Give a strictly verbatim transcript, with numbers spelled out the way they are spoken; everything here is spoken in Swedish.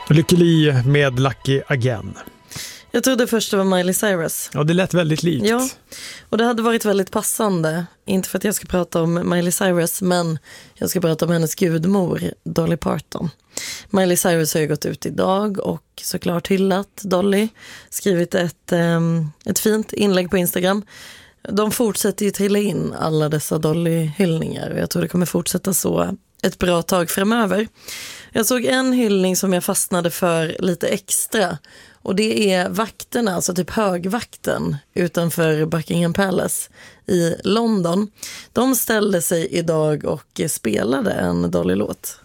Lykke Li med Lucky Again. Jag trodde först det var Miley Cyrus. Ja, det lät väldigt likt. Ja, och det hade varit väldigt passande. Inte för att jag ska prata om Miley Cyrus, men jag ska prata om hennes gudmor, Dolly Parton. Miley Cyrus har ju gått ut idag och såklart hyllat Dolly. Skrivit ett, um, ett fint inlägg på Instagram. De fortsätter ju trilla in alla dessa Dolly-hyllningar. Och jag tror det kommer fortsätta så ett bra tag framöver. Jag såg en hyllning som jag fastnade för lite extra. Och det är vakterna, alltså typ högvakten utanför Buckingham Palace i London. De ställde sig idag och spelade en Dolly-låt.